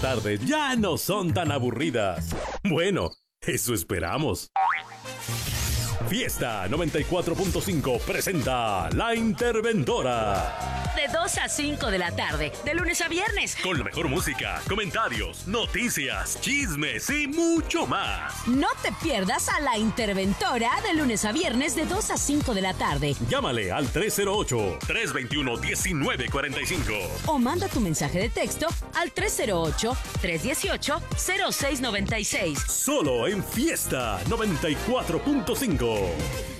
tardes ya no son tan aburridas. Bueno, eso esperamos. Fiesta 94.5 presenta La Interventora. De 2 a 5 de la tarde, de lunes a viernes. Con la mejor música, comentarios, noticias, chismes y mucho más. No te pierdas a La Interventora de lunes a viernes de 2 a 5 de la tarde. Llámale al 308-321-1945. O manda tu mensaje de texto al 308-318-0696. Solo en Fiesta 94.5.